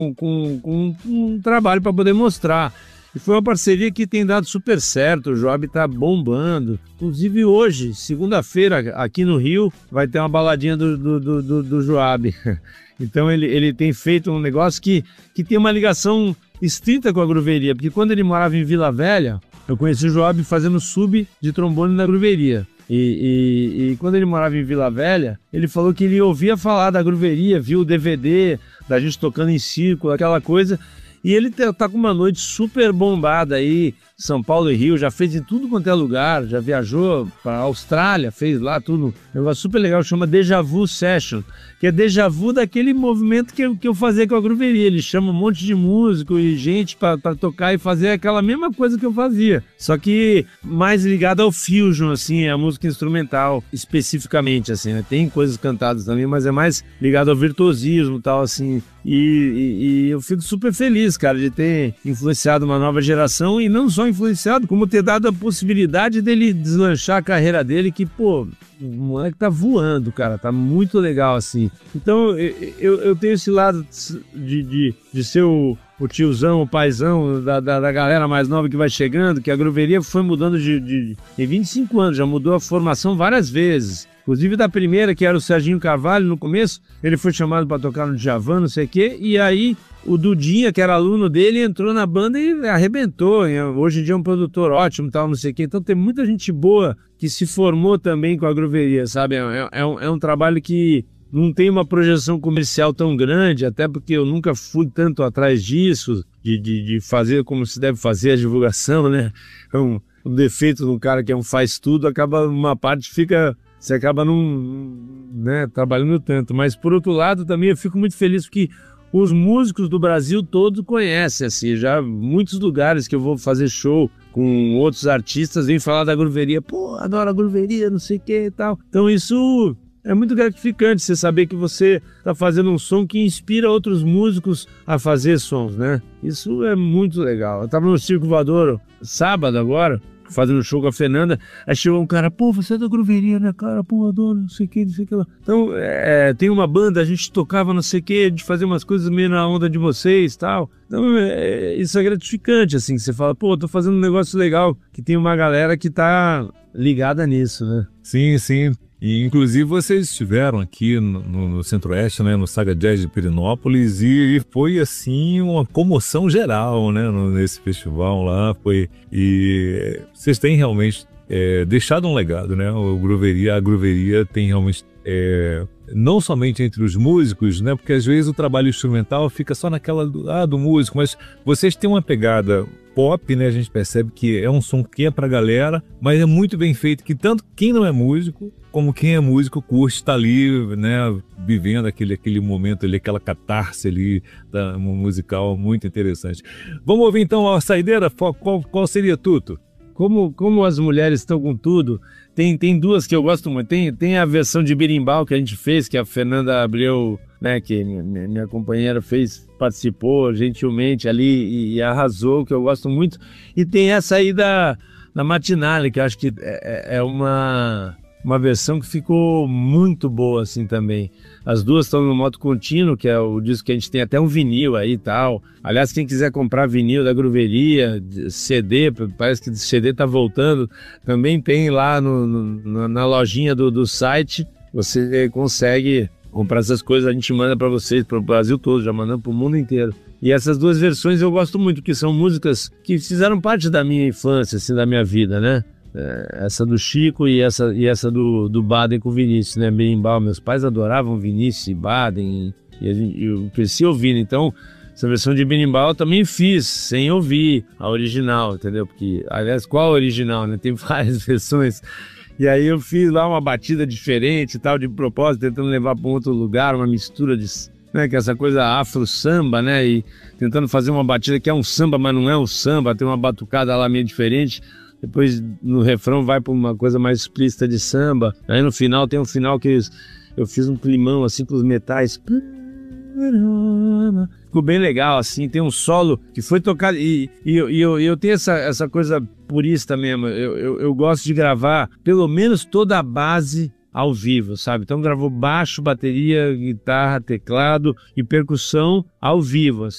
com um trabalho para poder mostrar. E foi uma parceria que tem dado super certo, o Joab tá bombando. Inclusive hoje, segunda-feira, aqui no Rio, vai ter uma baladinha do Joab. Então ele tem feito um negócio que tem uma ligação estrita com a Grooveria, porque quando ele morava em Vila Velha, eu conheci o Joab fazendo sub de trombone na Grooveria. E quando ele morava em Vila Velha, ele falou que ele ouvia falar da Grooveria, viu o DVD da gente tocando em círculo, aquela coisa. E ele tá com uma noite super bombada aí, São Paulo e Rio, já fez em tudo quanto é lugar, já viajou para Austrália, fez lá tudo, um negócio super legal, chama Déjà Vu Session, que é déjà vu daquele movimento que eu fazia com a Grooveria. Ele chama um monte de músico e gente para tocar e fazer aquela mesma coisa que eu fazia, só que mais ligado ao fusion, assim, a música instrumental, especificamente, assim, né? Tem coisas cantadas também, mas é mais ligado ao virtuosismo e tal, assim. E eu fico super feliz, cara, de ter influenciado uma nova geração, e não só influenciado, como ter dado a possibilidade dele deslanchar a carreira dele, que, pô, o moleque tá voando, cara, tá muito legal, assim. Então, eu tenho esse lado de ser o tiozão, o paizão da galera mais nova que vai chegando, que a Grooveria foi mudando de 25 anos, já mudou a formação várias vezes. Inclusive da primeira, que era o Serginho Carvalho, no começo, ele foi chamado para tocar no Djavan, não sei o quê, e aí o Dudinha, que era aluno dele, entrou na banda e arrebentou. Hoje em dia é um produtor ótimo, tal, não sei o quê. Então tem muita gente boa que se formou também com a Grooveria, sabe? É um trabalho que não tem uma projeção comercial tão grande, até porque eu nunca fui tanto atrás disso, de fazer como se deve fazer a divulgação, né? É um defeito de um cara que é um faz-tudo, acaba uma parte você acaba né, trabalhando tanto. Mas, por outro lado, também eu fico muito feliz porque os músicos do Brasil todo conhecem, assim, já muitos lugares que eu vou fazer show com outros artistas vêm falar da Grooveria, pô, adoro a Grooveria, não sei o que e tal. Então isso é muito gratificante, você saber que você está fazendo um som que inspira outros músicos a fazer sons, né? Isso é muito legal. Eu estava no Circo Voador sábado agora, fazendo show com a Fernanda, aí chegou um cara, pô, você é da Grooveria, né, cara, pô, adoro, não sei o que lá. Então, tem uma banda, a gente tocava não sei o que, de fazer umas coisas meio na onda de vocês e tal. Então, isso é gratificante, assim, que você fala, pô, tô fazendo um negócio legal, que tem uma galera que tá ligada nisso, né? Sim, sim. E, inclusive, vocês estiveram aqui no Centro-Oeste, né, no Saga Jazz de Pirenópolis, e foi, assim, uma comoção geral, né, nesse festival lá. E vocês têm realmente deixado um legado, né? A Grooveria tem realmente... não somente entre os músicos, né? Porque às vezes o trabalho instrumental fica só naquela do músico, mas vocês têm uma pegada pop, né? A gente percebe que é um som que é pra galera, mas é muito bem feito, que tanto quem não é músico, como quem é músico curte estar ali, né? Vivendo aquele momento ali, aquela catarse ali musical muito interessante. Vamos ouvir então a saideira? Qual seria, Tuto? Como as mulheres estão com tudo, tem duas que eu gosto muito. Tem a versão de berimbau que a gente fez, que a Fernanda Abreu, né, que minha companheira participou gentilmente ali e arrasou, que eu gosto muito. E tem essa aí da Matinale, que eu acho que é uma versão que ficou muito boa assim também. As duas estão no Moto Contínuo, que é o disco que a gente tem até um vinil aí e tal. Aliás, quem quiser comprar vinil da Grooveria, CD, parece que o CD tá voltando, também tem lá na lojinha do site, você consegue comprar essas coisas, a gente manda para vocês, para o Brasil todo, já mandamos para o mundo inteiro. E essas duas versões eu gosto muito, porque são músicas que fizeram parte da minha infância, assim, da minha vida, né? Essa do Chico e essa do Baden com o Vinícius, né? Berimbau, meus pais adoravam Vinícius e Baden, e eu cresci ouvindo. Então, essa versão de berimbau eu também fiz, sem ouvir a original, entendeu? Porque, aliás, qual a original, né? Tem várias versões. E aí eu fiz lá uma batida diferente e tal, de propósito, tentando levar para um outro lugar, uma mistura de... né, que é essa coisa afro-samba, né? E tentando fazer uma batida que é um samba, mas não é um samba, tem uma batucada lá meio diferente. Depois no refrão vai para uma coisa mais explícita de samba. Aí no final tem um final que eu fiz um climão assim com os metais. Ficou bem legal, assim, tem um solo que foi tocado e eu tenho essa coisa purista mesmo. Eu gosto de gravar pelo menos toda a base ao vivo, sabe? Então gravou baixo, bateria, guitarra, teclado e percussão ao vivo, assim.